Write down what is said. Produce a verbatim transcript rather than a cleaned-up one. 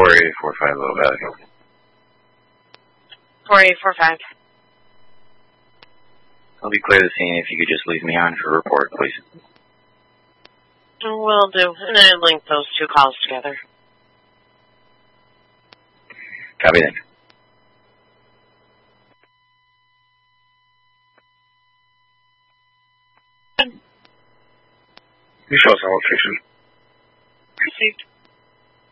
four eight four five Low Valley. four eight four five. I'll be clear the scene if you could just leave me on for a report, please. Will do. And I link those two calls together. Copy then. You show us all location. Received.